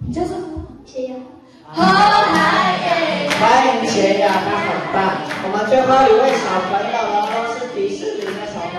你叫什么？ 谢呀。 好嗨耶！ 欢迎谢雅，他很棒。我们最后一位小朋友。